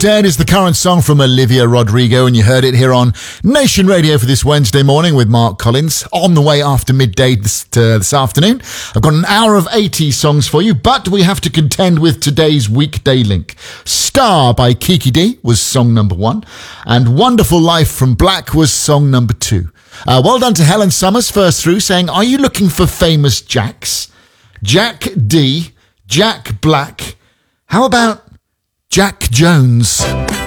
Dead is the current song from Olivia Rodrigo, and you heard it here on Nation Radio for this Wednesday morning with Mark Collins. On the way after midday this afternoon. I've got an hour of 80 songs for you, but we have to contend with today's weekday link. Star by Kiki D was song number 1, and Wonderful Life from Black was song number 2. Well done to Helen Summers, first through, saying, are you looking for famous Jacks? Jack D, Jack Black. How about Jack Jones?